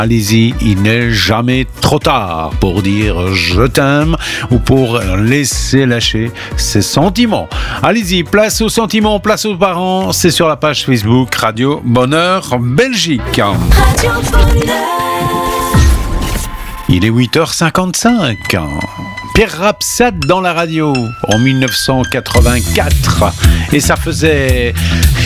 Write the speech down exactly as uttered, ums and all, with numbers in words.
Allez-y, il n'est jamais trop tard pour dire je t'aime ou pour laisser lâcher ses sentiments. Allez-y, place aux sentiments, place aux parents, c'est sur la page Facebook Radio Bonheur Belgique. Radio Bonheur. Il est huit heures cinquante-cinq. Pierre Rapsat dans la radio en mille neuf cent quatre-vingt-quatre et ça faisait